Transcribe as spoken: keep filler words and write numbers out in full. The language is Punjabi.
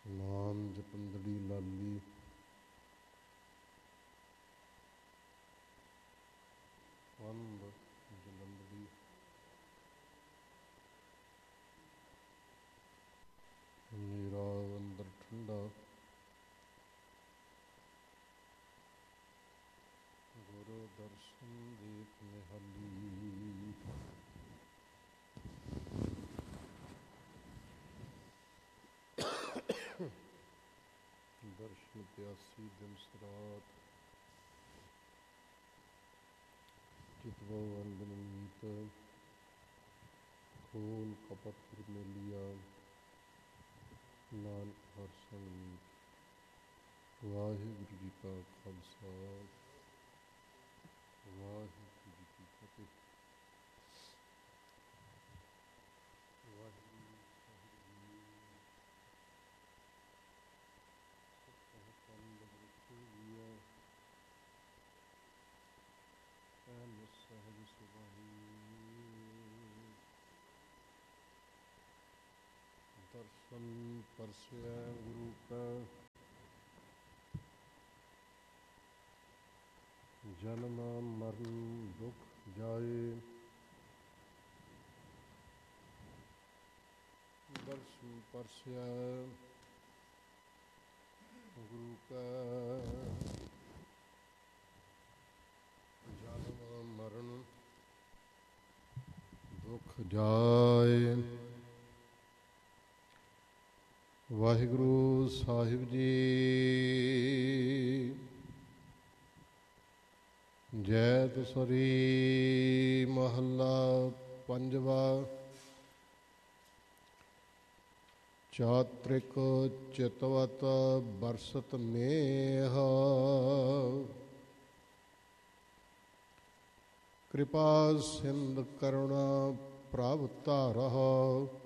ਨਾਮ ਜਪੰਦੜੀ ਲਾਲੀ ਅੰਬ ਜਲੰਧਰੀ ਮੇਰਾ ਅੰਦਰ ਠੰਡਾ ਗੁਰੂ ਦਰਸ਼ਨ ਦੇਖ ਨਿਹਾਲੀ ਦਰਸ਼ਨ ਪਿਆਸੀ ਦਿਨ ਸਰਾਤ ਚਿਤਵੋ ਅੰਦਨ ਮੀਤ ਖੋਲ ਕਪਟ ਫਿਰ ਮੇਲਿਆ ਨਾਨਕ ਹਰ ਸੰਗ ਮੀਤ। ਵਾਹਿਗੁਰੂ ਜੀ ਕਾ ਖਾਲਸਾ ਵਾਹਿਗੁਰੂ ਜੀ ਕੀ ਫਤਿਹ। ਵਾਹਿਗੁਰੂ ਸਾਹਿਬ ਜੀ ਸਹਿਜ ਸੁਭਾਈ ਦਰਸ਼ਨ ਪਰਸਿਆ ਗੁਰੂ ਕਾ ਜਨਮ ਮਰਨ ਦੁਖ ਜਾਏ। ਦਰਸ਼ਨ ਪਰਸਿਆ ਗੁਰੂ ਕਾ ਜਨਮ ਮਰਨ ਦੁਖ ਜਾਏ। ਵਾਹਿਗੁਰੂ ਸਾਹਿਬ ਜੀ ਜੈਤ ਸਰੀ ਮਹੱਲਾ ਪੰਜਵਾ। ਚਾਤ੍ਰਿਕ ਚਿਤਵਤ ਬਰਸਤ ਮੇਹ ਕਿਰਪਾ ਸਿੰਧ ਕਰੁਣਾ ਪ੍ਰਭ ਧਾਰਹ।